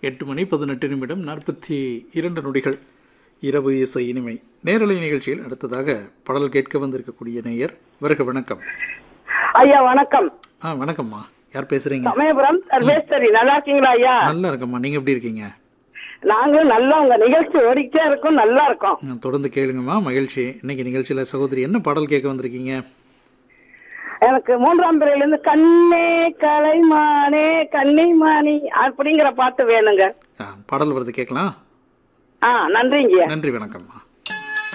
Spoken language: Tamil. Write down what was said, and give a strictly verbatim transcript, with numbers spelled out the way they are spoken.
எட்டு மணி பதினெட்டு நிமிடம் நாற்பத்தி இரண்டு நொடிகள். இரவு இசை இனிமை நேரலை நிகழ்ச்சியில் அடுத்ததாக பாடல் கேட்க வந்திருக்கக்கூடிய நேயர். வருக வணக்கம். ஐயா வணக்கம். ஆ வணக்கம்மா, யார் பேசுறீங்க? சமயபுரம் சர்வேஸ்வரி. நல்லா இருக்கீங்களா ஐயா? நல்லா இருக்கம்மா, நீங்க எப்படி இருக்கீங்க? நாங்களும் நல்லா, உங்க நிகழ்ச்சி ஓடிக்கிட்டே இருக்கும், நல்லா இருக்கும். தொடர்ந்து கேளுங்கம்மா, மகிழ்ச்சி. இன்னைக்கு நிகழ்ச்சியில சகோதரி என்ன பாடல் கேட்க வந்திருக்கீங்க? எனக்கு மூன்றாம் பிறையில இருந்து கண்ணே கலைமானே கன்னிமானி அப்படிங்கிற பாட்டு வேணுங்க. பாடல் வருது, கேட்கலாம். ஆ நன்றிங்க. நன்றி, வணக்கம்மா.